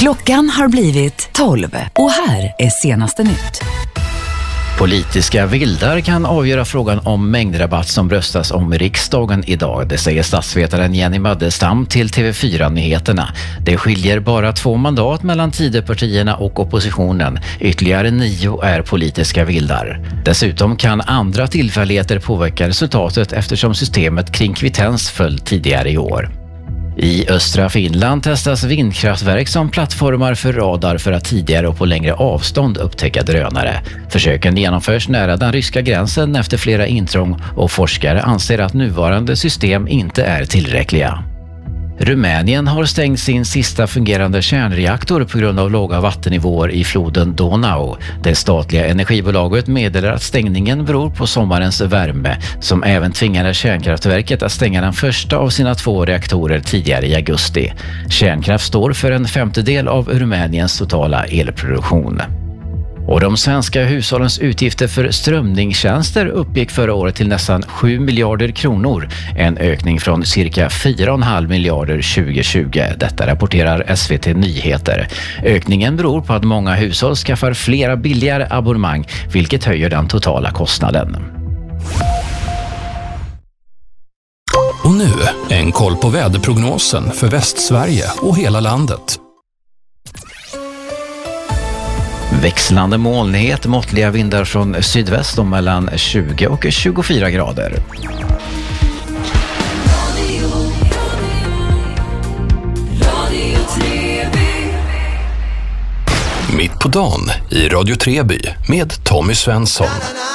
Klockan har blivit 12 och här är senaste nytt. Politiska vildar kan avgöra frågan om mängdrabatt som röstas om i riksdagen idag. Det säger statsvetaren Jenny Möddestam till TV4-nyheterna. Det skiljer bara 2 mandat mellan Tidöpartierna och oppositionen. Ytterligare 9 är politiska vildar. Dessutom kan andra tillfälligheter påverka resultatet eftersom systemet kring kvittens föll tidigare i år. I östra Finland testas vindkraftverk som plattformar för radar för att tidigare och på längre avstånd upptäcka drönare. Försöken genomförs nära den ryska gränsen efter flera intrång och forskare anser att nuvarande system inte är tillräckliga. Rumänien har stängt sin sista fungerande kärnreaktor på grund av låga vattennivåer i floden Donau. Det statliga energibolaget meddelar att stängningen beror på sommarens värme som även tvingade kärnkraftverket att stänga den första av sina 2 reaktorer tidigare i augusti. Kärnkraft står för en 1/5 av Rumäniens totala elproduktion. Och de svenska hushållens utgifter för strömningstjänster uppgick förra året till nästan 7 miljarder kronor. En ökning från cirka 4,5 miljarder 2020. Detta rapporterar SVT Nyheter. Ökningen beror på att många hushåll skaffar flera billigare abonnemang, vilket höjer den totala kostnaden. Och nu en koll på väderprognosen för Västsverige och hela landet. Växlande molnighet, måttliga vindar från sydväst och mellan 20 och 24 grader. Mitt på dagen i Radio Treby med Tommy Svensson.